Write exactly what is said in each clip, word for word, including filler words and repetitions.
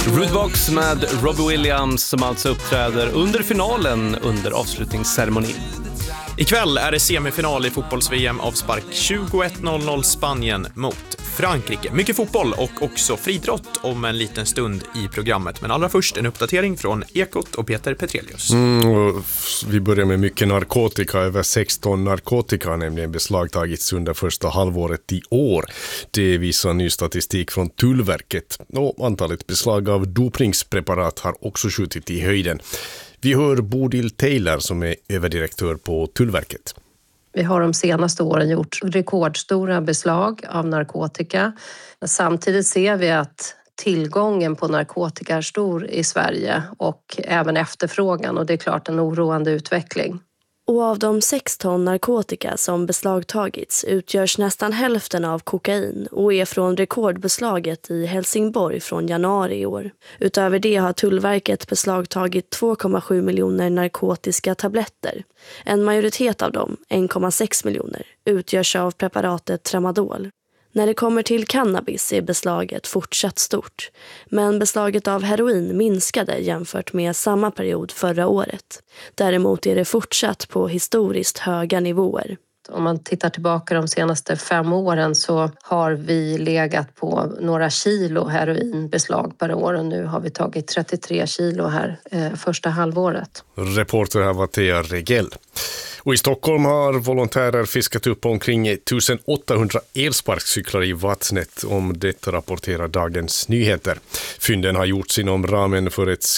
Rudebox med Robbie Williams som alltså uppträder under finalen under avslutningsceremonin. Ikväll är det semifinal i fotbolls-V M-avspark tjugoett noll noll Spanien mot Frankrike. Mycket fotboll och också friidrott om en liten stund i programmet. Men allra först en uppdatering från Ekot och Peter Petrelius. Mm, vi börjar med mycket narkotika. Över sexton narkotika har nämligen beslagtagits under första halvåret i år. Det visar ny statistik från Tullverket. Och antalet beslag av dopningspreparat har också skjutit i höjden. Vi hör Bodil Taylor som är överdirektör på Tullverket. Vi har de senaste åren gjort rekordstora beslag av narkotika. Samtidigt ser vi att tillgången på narkotika är stor i Sverige och även efterfrågan, och det är klart en oroande utveckling. Och av de sex ton narkotika som beslagtagits utgörs nästan hälften av kokain och är från rekordbeslaget i Helsingborg från januari i år. Utöver det har Tullverket beslagtagit två komma sju miljoner narkotiska tabletter. En majoritet av dem, en komma sex miljoner, utgörs av preparatet tramadol. När det kommer till cannabis är beslaget fortsatt stort, men beslaget av heroin minskade jämfört med samma period förra året. Däremot är det fortsatt på historiskt höga nivåer. Om man tittar tillbaka de senaste fem åren så har vi legat på några kilo heroinbeslag per år, och nu har vi tagit trettiotre kilo här eh, första halvåret. Reporter här var Thea Regell. Och i Stockholm har volontärer fiskat upp omkring tusenåttahundra elsparkcyklar i vattnet. Om detta rapporterar Dagens Nyheter. Fynden har gjorts inom ramen för ett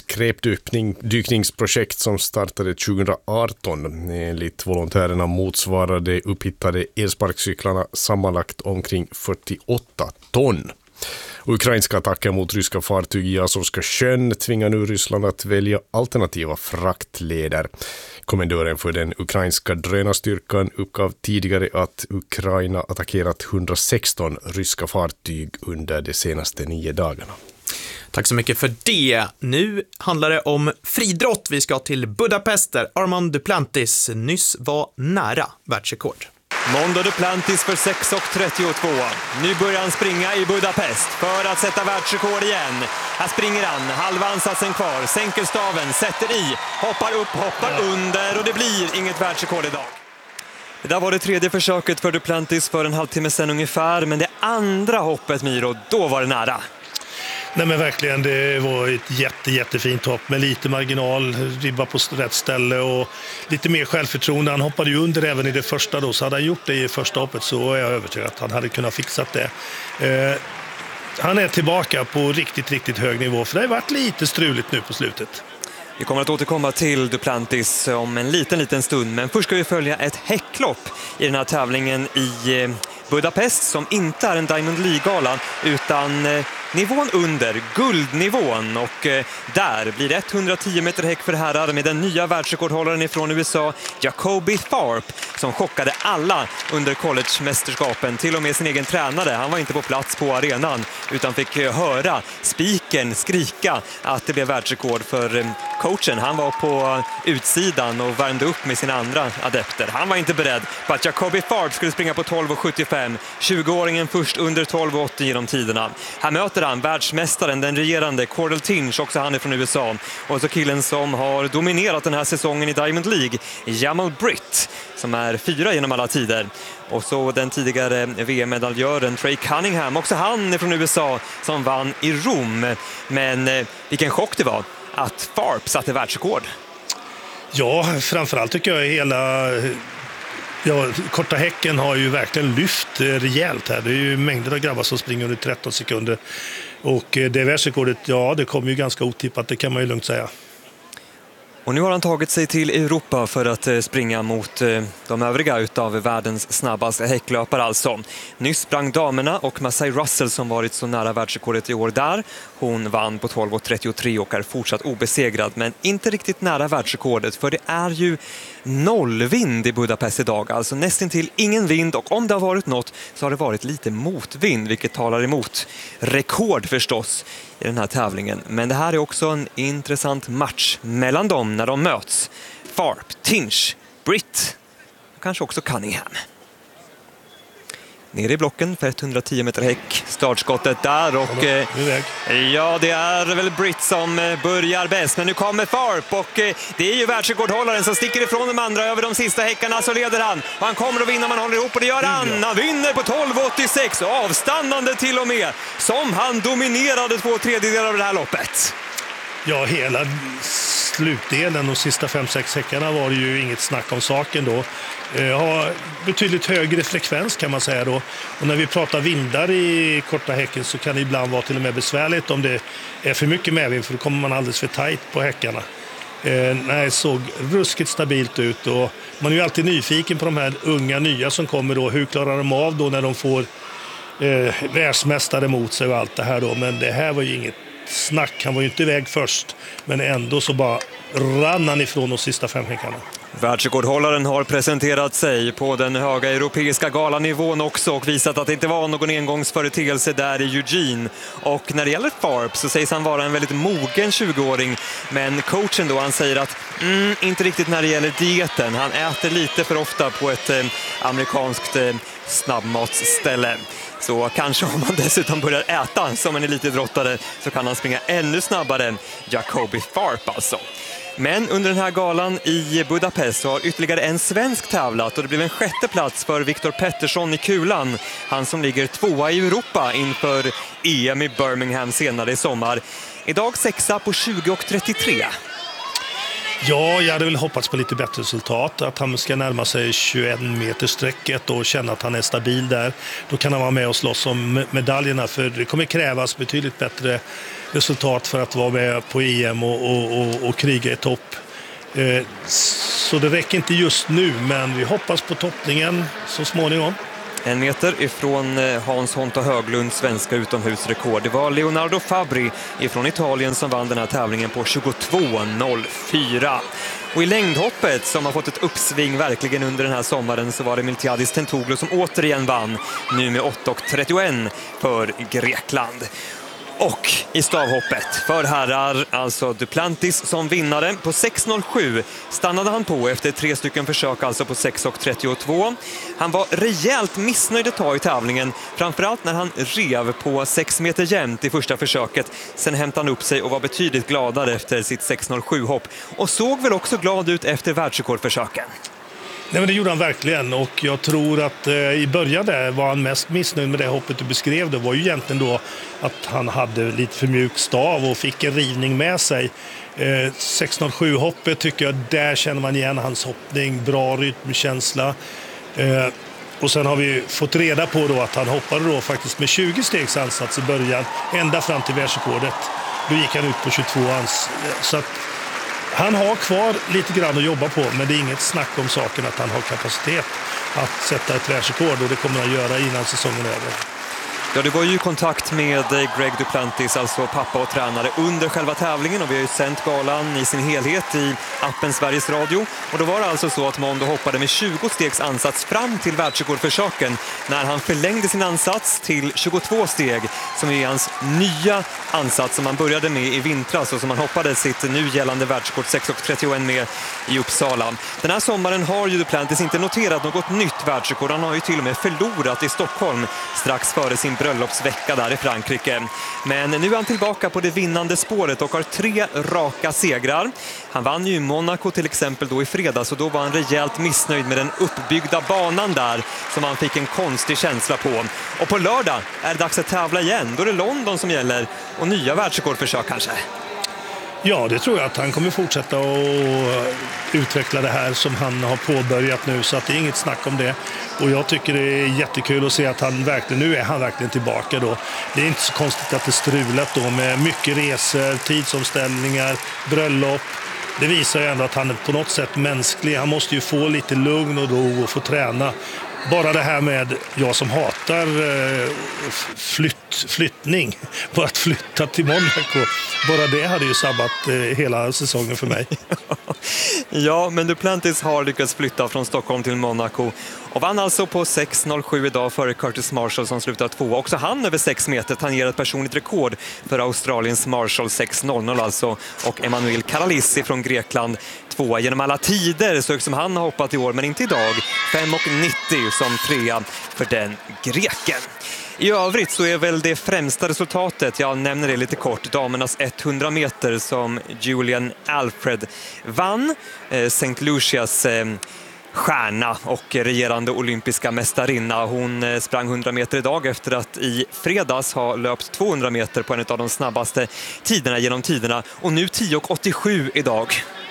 skräpdykningsprojekt som startade tjugoarton. Enligt volontärerna motsvarade upphittade elsparkcyklarna sammanlagt omkring fyrtioåtta ton. Ukrainska attacker mot ryska fartyg i Azovska sjön tvingar nu Ryssland att välja alternativa fraktleder. Kommendören för den ukrainska drönarstyrkan uppgav tidigare att Ukraina attackerat hundrasexton ryska fartyg under de senaste nio dagarna. Tack så mycket för det. Nu handlar det om friidrott. Vi ska till Budapest där Armand Duplantis nyss var nära världsrekord. Mondo Duplantis för sex trettiotvå. Nu börjar han springa i Budapest för att sätta världsrekord igen. Här springer han, halva ansatsen kvar, sänker staven, sätter i, hoppar upp, hoppar under och det blir inget världsrekord idag. Det där var det tredje försöket för Duplantis för en halvtimme sedan ungefär, men det andra hoppet, Miro, då var det nära. Nej men verkligen, det var ett jätte, jättefint hopp med lite marginal, ribba på rätt ställe och lite mer självförtroende. Han hoppade ju under även i det första då, så hade han gjort det i första hoppet så är jag övertygad att han hade kunnat fixat det. Eh, han är tillbaka på riktigt, riktigt hög nivå, för det har varit lite struligt nu på slutet. Vi kommer att återkomma till Duplantis om en liten, liten stund, men först ska vi följa ett häcklopp i den här tävlingen i Budapest som inte är en Diamond League-gala utan eh, nivån under, guldnivån, och eh, där blir det etthundratio meter häck för herrar med den nya världsrekordhållaren ifrån U S A, Jacoby Tharp, som chockade alla under college-mästerskapen, till och med sin egen tränare. Han var inte på plats på arenan utan fick eh, höra spiken skrika att det blev världsrekord, för eh, coachen, han var på utsidan och värmde upp med sina andra adepter. Han var inte beredd på att Jacoby Tharp skulle springa på tolv sjuttiofem. tjugoåringen först under tolv åttio genom tiderna. Här möter han världsmästaren, den regerande Cordell Tinch, också han är från U S A. Och så killen som har dominerat den här säsongen i Diamond League, Jamal Britt, som är fyra genom alla tider. Och så den tidigare V M-medaljören Trey Cunningham, också han är från U S A, som vann i Rom. Men eh, vilken chock det var att Tharp satte världsrekord. Ja, framförallt tycker jag hela... Ja, korta häcken har ju verkligen lyft rejält här. Det är ju mängder av grabbar som springer under tretton sekunder. Och det världsrekordet, ja, det kommer ju ganska otippat, det kan man ju lugnt säga. Och nu har han tagit sig till Europa för att springa mot de övriga utav världens snabbaste häcklöpare alltså. Nyss sprang damerna och Masai Russell som varit så nära världsrekordet i år där. Hon vann på tolv trettiotre och är fortsatt obesegrad, men inte riktigt nära världsrekordet, för det är ju noll vind i Budapest idag, alltså nästintill ingen vind, och om det har varit något så har det varit lite motvind, vilket talar emot rekord förstås i den här tävlingen. Men det här är också en intressant match mellan dem när de möts. Tharp, Tinch, Britt och kanske också Cunningham. Nere i blocken för etthundratio meter häck. Startskottet där och eh, ja, det är väl Britt som eh, börjar bäst. Men nu kommer Farp och eh, det är ju världsrekordhållaren som sticker ifrån de andra över de sista häckarna, så leder han. Och han kommer att vinna, man håller ihop och det gör han. Han vinner på tolv åttiosex, avstannande till och med, som han dominerade två tredjedelar av det här loppet. Ja, hela slutdelen och sista fem sex häckarna var det ju inget snack om saken då. Eh, har betydligt högre frekvens kan man säga då. Och när vi pratar vindar i korta häcken så kan det ibland vara till och med besvärligt om det är för mycket medvind, för då kommer man alldeles för tajt på häckarna. Eh, nej, det såg ruskigt stabilt ut och man är ju alltid nyfiken på de här unga nya som kommer då. Hur klarar de av då när de får eh, världsmästare mot sig och allt det här då. Men det här var ju inget snack, han var ju inte iväg först, men ändå så bara rann han ifrån de sista fem häckarna. Världsrekordhållaren har presenterat sig på den höga europeiska galanivån också och visat att det inte var någon engångsföreteelse där i Eugene. Och när det gäller Farp så sägs han vara en väldigt mogen tjugoåring, men coachen då, han säger att mm, inte riktigt när det gäller dieten. Han äter lite för ofta på ett eh, amerikanskt eh, snabbmatsställe. Så kanske om man dessutom börjar äta som en elitidrottare så kan han springa ännu snabbare. Jacoby Farp alltså. Men under den här galan i Budapest så har ytterligare en svensk tävlat och det blev en sjätte plats för Viktor Pettersson i kulan. Han som ligger tvåa i Europa inför E M i Birmingham senare i sommar. Idag sexa på tjugo och trettiotre. Ja, jag hade väl hoppats på lite bättre resultat. Att han ska närma sig tjugoett meter sträcket och känna att han är stabil där. Då kan han vara med och slåss om medaljerna, för det kommer krävas betydligt bättre resultat för att vara med på E M och, och, och, och kriga i topp. Eh, så det räcker inte just nu, men vi hoppas på toppningen så småningom. En meter ifrån Hans Honta Höglunds svenska utomhusrekord. Det var Leonardo Fabri ifrån Italien som vann den här tävlingen på tjugotvå noll fyra. Och i längdhoppet som har fått ett uppsving verkligen under den här sommaren så var det Miltiadis Tentoglou som återigen vann, nu med åtta trettioett för Grekland. Och i stavhoppet för herrar, alltså Duplantis som vinnare. På sex noll sju stannade han på efter tre stycken försök, alltså på sex trettiotvå. Han var rejält missnöjd ett tag i tävlingen, framförallt när han rev på sex meter jämnt i första försöket. Sen hämtade han upp sig och var betydligt gladare efter sitt sex noll sju-hopp. Och såg väl också glad ut efter världsrekordförsöken. Nej, men det gjorde han verkligen, och jag tror att eh, i början där var han mest missnöjd med det hoppet du beskrev. Det var ju egentligen då att han hade lite för mjuk stav och fick en rivning med sig. Eh, sex noll sju-hoppet tycker jag, där känner man igen hans hoppning, bra rytmkänsla. Eh, och sen har vi fått reda på då att han hoppade då faktiskt med tjugo stegs ansats i början, ända fram till världsrekordet. Då gick han ut på tjugotvå ans. Så att han har kvar lite grann att jobba på, men det är inget snack om saken att han har kapacitet att sätta ett världsrekord, och det kommer han göra innan säsongen är över. Ja, det var ju kontakt med Greg Duplantis, alltså pappa och tränare, under själva tävlingen, och vi har ju sänt galan i sin helhet i appen Sveriges Radio. Och då var det alltså så att Mondo hoppade med tjugo stegs ansats fram till världsrekordförsöken, när han förlängde sin ansats till tjugotvå steg, som är hans nya ansats som han började med i vintras och som han hoppade sitt nu gällande världsrekord sex trettioett med i Uppsala. Den här sommaren har ju Duplantis inte noterat något nytt världsrekord. Han har ju till och med förlorat i Stockholm strax före sin bröllopsvecka där i Frankrike. Men nu är han tillbaka på det vinnande spåret och har tre raka segrar. Han vann ju i Monaco till exempel då i fredags, och då var han rejält missnöjd med den uppbyggda banan där som han fick en konstig känsla på. Och på lördag är det dags att tävla igen. Då är det London som gäller och nya världsrekordförsök kanske. Ja, det tror jag att han kommer fortsätta att utveckla det här som han har påbörjat nu, så att det är inget snack om det. Och jag tycker det är jättekul att se att han verkligen, nu är han verkligen tillbaka då. Det är inte så konstigt att det strulat då med mycket resor, tidsomställningar, bröllop. Det visar ju ändå att han är på något sätt mänsklig. Han måste ju få lite lugn och ro och få träna. Bara det här med, jag som hatar flytt, flyttning, bara att flytta till Monaco, bara det hade ju sabbat hela säsongen för mig. Ja, men Duplantis har lyckats flytta från Stockholm till Monaco och vann alltså på sex noll sju idag före Curtis Marshall som slutar två. Också han över sex meter tangerar ett personligt rekord för Australiens Marshall, sex noll noll alltså. Och Emanuel Karalissi från Grekland tvåa genom alla tider, så högt som han har hoppat i år, men inte idag. fem nittio som trea för den greken. I övrigt så är väl det främsta resultatet, jag nämner det lite kort, damernas hundra meter som Julian Alfred vann. Eh, Saint Lucias eh, stjärna och regerande olympiska mästarinna. Hon eh, sprang hundra meter idag efter att i fredags ha löpt tvåhundra meter på en av de snabbaste tiderna genom tiderna. Och nu tio åttiosju idag.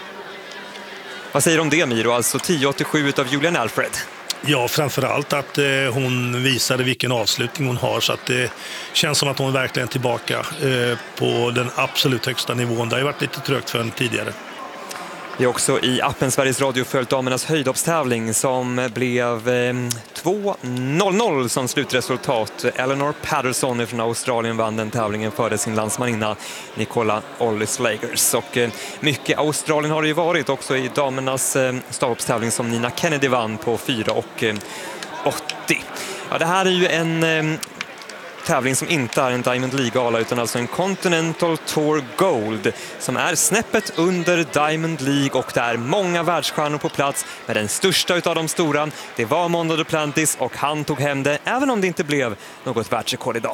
Vad säger du om det, Miro? Alltså tio åttiosju av Julian Alfred. Ja, framförallt att eh, hon visade vilken avslutning hon har, så att det känns som att hon är verkligen tillbaka eh, på den absolut högsta nivån. Det har ju varit lite trögt för henne tidigare. Vi har också i appen Sveriges Radio följt damernas höjdhoppstävling som blev eh, två noll noll som slutresultat. Eleanor Patterson från Australien vann den tävlingen före sin landsmaninna Nicola Ollis-Lagers. Och eh, mycket Australien har det ju varit också i damernas eh, stavhoppstävling som Nina Kennedy vann på fyra åttio. Ja, det här är ju en eh, tävling som inte är en Diamond League-gala utan alltså en Continental Tour Gold som är snäppet under Diamond League, och det är många världsstjärnor på plats, men den största utav de stora, det var Mondo Duplantis, och han tog hem det även om det inte blev något världsrekord idag.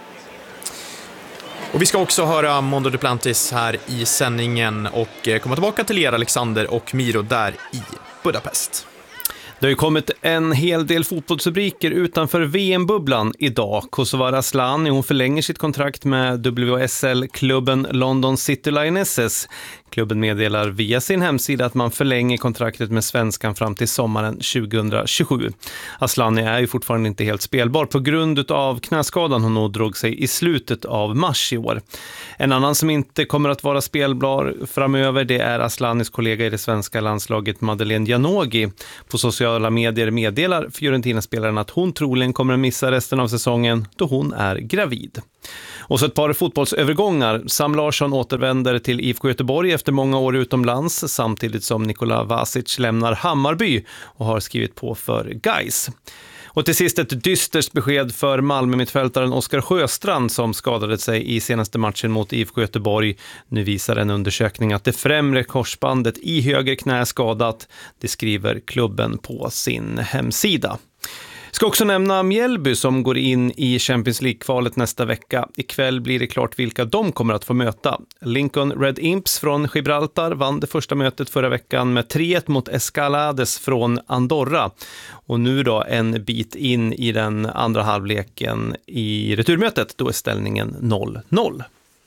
Och vi ska också höra Mondo Duplantis här i sändningen och komma tillbaka till er, Alexander och Miro, där i Budapest. Det har ju kommit en hel del fotbollsrubriker utanför V M-bubblan idag. Kosovare Asllani, hon förlänger sitt kontrakt med W S L-klubben London City Lionesses. Klubben meddelar via sin hemsida att man förlänger kontraktet med svenskan fram till sommaren tjugohundratjugosju. Asllani är ju fortfarande inte helt spelbar på grund av knäskadan hon nog drog sig i slutet av mars i år. En annan som inte kommer att vara spelbar framöver, det är Asllanis kollega i det svenska landslaget Madeleine Janogy. På sociala medier meddelar Fiorentina-spelaren att hon troligen kommer att missa resten av säsongen då hon är gravid. Och så ett par fotbollsövergångar. Sam Larsson återvänder till I F K Göteborg efter många år utomlands, samtidigt som Nikola Vasic lämnar Hammarby och har skrivit på för Gais. Och till sist ett dystert besked för Malmö-mittfältaren Oskar Sjöstrand som skadade sig i senaste matchen mot I F K Göteborg. Nu visar en undersökning att det främre korsbandet i höger knä är skadat. Det skriver klubben på sin hemsida. Ska också nämna Mjällby som går in i Champions League-kvalet nästa vecka. Ikväll blir det klart vilka de kommer att få möta. Lincoln Red Imps från Gibraltar vann det första mötet förra veckan med tre ett mot Escalades från Andorra. Och nu då en bit in i den andra halvleken i returmötet, då är ställningen noll noll.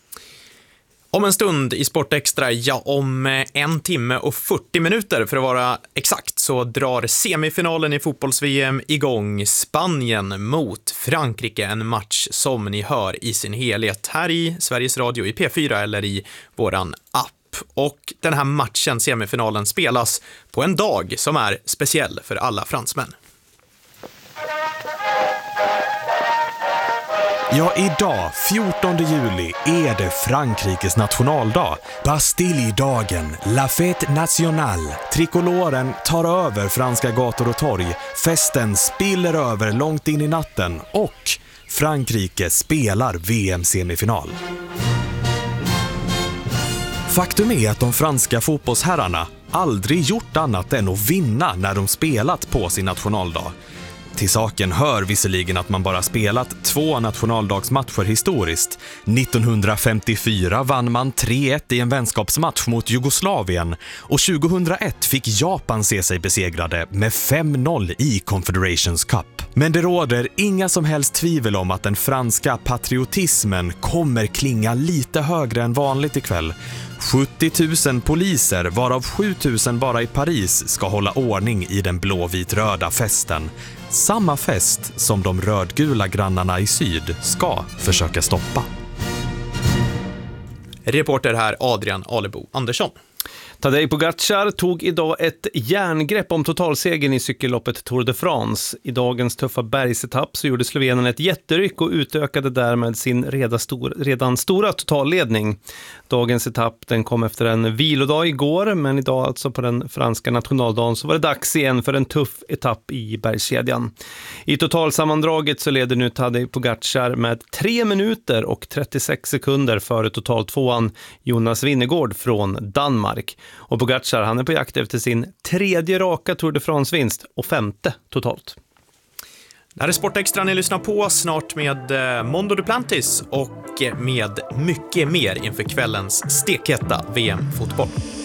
Om en stund i Sport Extra, ja om en timme och fyrtio minuter för att vara exakt, så drar semifinalen i fotbolls-V M igång. Spanien mot Frankrike, en match som ni hör i sin helhet här i Sveriges Radio, i P fyra eller i våran app. Och den här matchen, semifinalen, spelas på en dag som är speciell för alla fransmän. Ja, idag, fjortonde juli, är det Frankrikes nationaldag. Bastille-dagen, La Fête Nationale. Trikoloren tar över franska gator och torg. Festen spiller över långt in i natten och Frankrike spelar V M-semifinal. Faktum är att de franska fotbollsherrarna aldrig gjort annat än att vinna när de spelat på sin nationaldag. Till saken hör visserligen att man bara spelat två nationaldagsmatcher historiskt. nittonhundrafemtiofyra vann man tre ett i en vänskapsmatch mot Jugoslavien och tjugohundraett fick Japan se sig besegrade med fem noll i Confederations Cup. Men det råder inga som helst tvivel om att den franska patriotismen kommer klinga lite högre än vanligt ikväll. sjuttio tusen poliser, varav sju tusen bara i Paris, ska hålla ordning i den blåvit-röda festen. Samma fest som de rödgula grannarna i syd ska försöka stoppa. Reporter här Adrian Alebo Andersson. Tadej Pogacar tog idag ett järngrepp om totalsegern i cykelloppet Tour de France. I dagens tuffa bergsetapp så gjorde slovenen ett jätteryck och utökade därmed sin redan, stor, redan stora totalledning. Dagens etapp den kom efter en vilodag igår, men idag alltså på den franska nationaldagen så var det dags igen för en tuff etapp i bergskedjan. I totalsammandraget så leder nu Tadej Pogacar med tre minuter och trettiosex sekunder före total tvåan Jonas Vingegaard från Danmark. Och Pogacar han är på jakt efter sin tredje raka Tour de France-vinst och femte totalt. Det här är Sportextra ni lyssnar på, snart med Mondo Duplantis och med mycket mer inför kvällens stekhetta V M-fotboll.